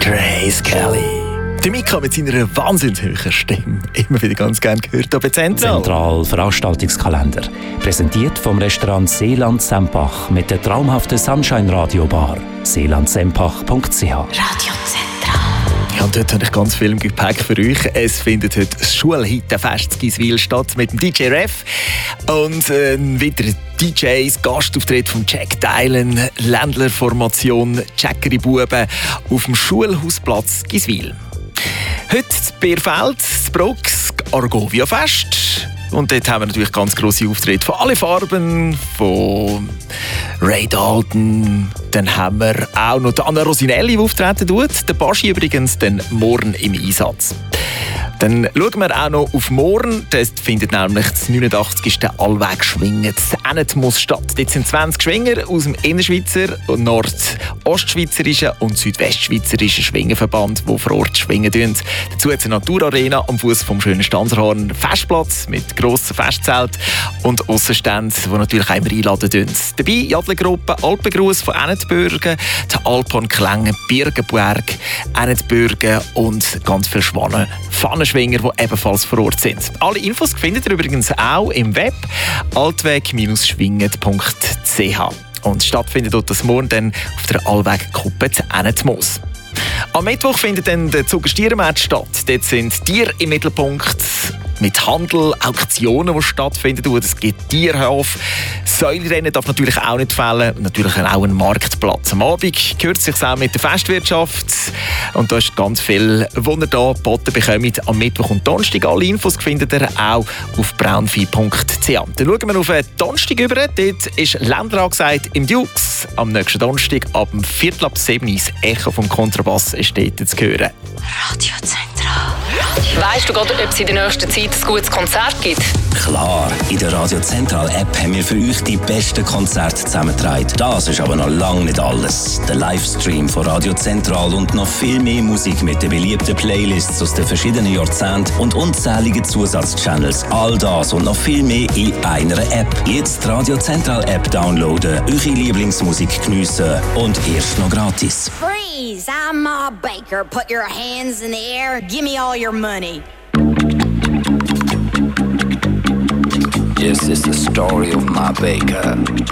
Grace Kelly. Der Mika mit seiner wahnsinnig hohen Stimme. Immer wieder ganz gerne gehört hier bei Zentral. Zentral Veranstaltungskalender. Präsentiert vom Restaurant Seeland Sempach mit der traumhaften Sunshine Radio Bar. seelandsempach.ch. Radio Zentral. Ja, und dort habe ich ganz viel im Gepäck für euch. Es findet heute das Schulhittenfest in Giswil statt mit dem DJ Ref. Und wieder DJs, Gastauftritt von Jack Dylan, Ländlerformation, Jackeri Buben auf dem Schulhausplatz Giswil. Heute das Bierfeld, das Brooks, Argovia Fest. Und dort haben wir natürlich ganz grosse Auftritte von allen Farben, von Ray Dalton. Dann haben wir auch noch Anna Rosinelli, die auftreten tut. Der Baschi übrigens dann morgen im Einsatz. Dann schauen wir auch noch auf morgen. Dort findet nämlich das 89. Allweg-Schwingen das Enetmus statt. Dort sind 20 Schwinger aus dem Innerschweizer, Nordostschweizerischen und Südwestschweizerischen Schwingenverband, die vor Ort schwingen. Dazu hat es eine Naturarena am Fuß vom schönen Stanzerhorn, Festplatz mit grossen Festzelt und Aussenständen, die natürlich auch immer einladen. Dabei Jadlergruppe Alpengruß von Ennetbürgen, die Alpon Klänge, Birgenberg, Ennetbürgen und ganz viele Schwanen. Pfannenschwinger, die ebenfalls vor Ort sind. Alle Infos findet ihr übrigens auch im Web altweg-schwingend.ch. Und stattfindet dort das morgen dann auf der Allweg-Kuppe zu Ennetmoos. Am Mittwoch findet dann der Zugerstierenmatch statt. Dort sind Tiere im Mittelpunkt mit Handel, Auktionen, die stattfinden. Es gibt Tierhof. Säulenrennen darf natürlich auch nicht fehlen. Natürlich auch ein Marktplatz. Am Abend gehört sich auch mit der Festwirtschaft. Und da ist ganz viel, was ihr hier geboten bekommt am Mittwoch und Donnerstag. Alle Infos findet ihr auch auf braunvieh.ch. Dann schauen wir auf den Donnerstag über. Dort ist Ländler angesagt im Dukes. Am nächsten Donnerstag ab 6:45 das Echo vom Kontrabass ist dort zu hören. Radio Zentral. Weißt du gerade, ob es in der nächsten Zeit ein gutes Konzert gibt? Klar, in der Radio Zentral App haben wir für euch die besten Konzerte zusammengetragen. Das ist aber noch lange nicht alles. Der Livestream von Radio Zentral und noch viel mehr Musik mit den beliebten Playlists aus den verschiedenen Jahrzehnten und unzähligen Zusatzchannels. All das und noch viel mehr in einer App. Jetzt die Radio Zentral App downloaden, eure Lieblingsmusik geniessen und erst noch gratis. Freeze! I'm Ma Baker. Put your hands in the air. Give me all your money. This is the story of Ma Baker,